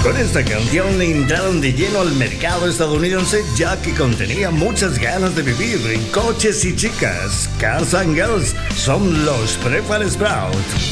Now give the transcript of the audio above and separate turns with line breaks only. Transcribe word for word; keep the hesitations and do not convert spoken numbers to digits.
Con esta canción entraron de lleno al mercado estadounidense, ya que contenía muchas ganas de vivir en coches y chicas. Cars and Girls son los Prefab Sprout.